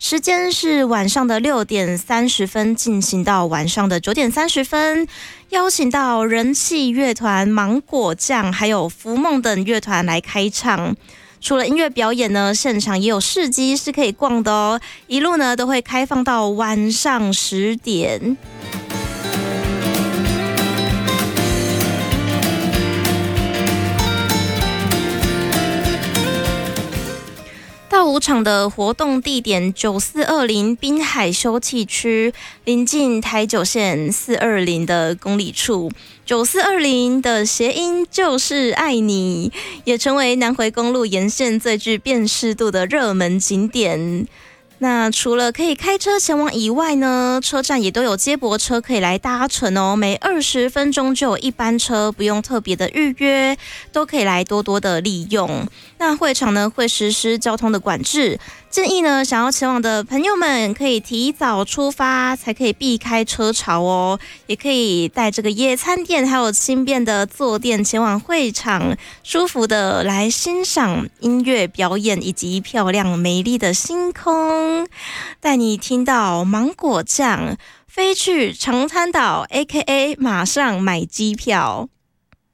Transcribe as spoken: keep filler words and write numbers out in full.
时间是晚上的六点三十分进行到晚上的九点三十分，邀请到人气乐团芒果酱还有福梦等乐团来开唱。除了音乐表演呢，现场也有市集是可以逛的哦，一路呢都会开放到晚上十点。到五场的活动地点九四二零滨海休憩区，临近台九线四二零的公里处。九四二零的谐音就是爱你，也成为南回公路沿线最具辨识度的热门景点。那除了可以开车前往以外呢，车站也都有接驳车可以来搭乘哦，每二十分钟就有一班车，不用特别的预约，都可以来多多的利用。那会场呢会实施交通的管制，建议呢想要前往的朋友们可以提早出发，才可以避开车潮哦。也可以带这个野餐垫还有轻便的坐垫前往会场，舒服的来欣赏音乐表演以及漂亮美丽的星空，带你听到芒果酱飞去长滩岛 A K A 马上买机票。